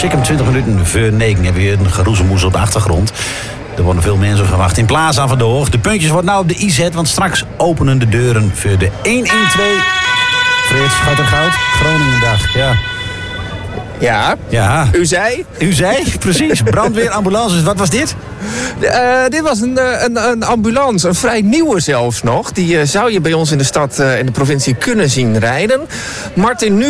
Zeker 20 minuten voor 9 hebben we weer een geroezemoes op de achtergrond. Er worden veel mensen verwacht in Plaza van de Hoog. De puntjes worden nou op de IZ, want straks openen de deuren voor de 112. Frits, Gat en Goud, Groningendag, ja. Ja, u zei? U zei, precies. Brandweer, ambulances, wat was dit? Dit was een ambulance, een vrij nieuwe zelfs nog. Die zou je bij ons in de stad, in de provincie kunnen zien rijden. Martin, nu